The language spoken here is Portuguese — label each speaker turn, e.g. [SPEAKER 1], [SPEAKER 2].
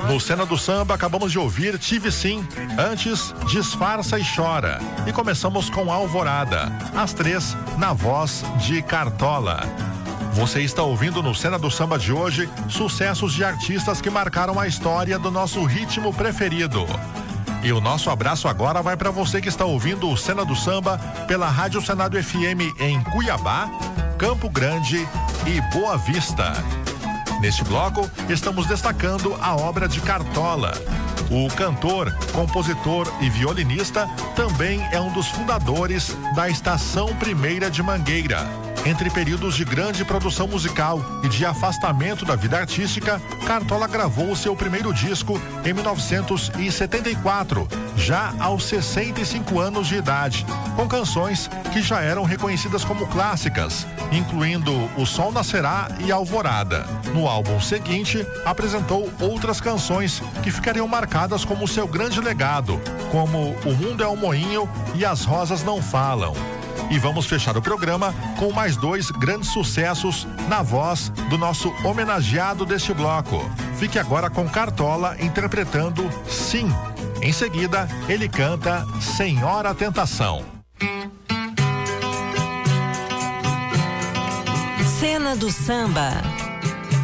[SPEAKER 1] No Cena do Samba, acabamos de ouvir Tive Sim. Antes, Disfarça e Chora. E começamos com Alvorada. As três, na voz de Cartola. Você está ouvindo no Cena do Samba de hoje sucessos de artistas que marcaram a história do nosso ritmo preferido. E o nosso abraço agora vai para você que está ouvindo o Cena do Samba pela Rádio Senado FM em Cuiabá, Campo Grande e Boa Vista. Neste bloco, estamos destacando a obra de Cartola. O cantor, compositor e violinista também é um dos fundadores da Estação Primeira de Mangueira. Entre períodos de grande produção musical e de afastamento da vida artística, Cartola gravou seu primeiro disco em 1974, já aos 65 anos de idade, com canções que já eram reconhecidas como clássicas, incluindo O Sol Nascerá e Alvorada. No álbum seguinte, apresentou outras canções que ficariam marcadas como seu grande legado, como O Mundo é um Moinho e As Rosas Não Falam. E vamos fechar o programa com mais dois grandes sucessos na voz do nosso homenageado deste bloco. Fique agora com Cartola interpretando Sim. Em seguida, ele canta Senhora Tentação.
[SPEAKER 2] Cena do Samba.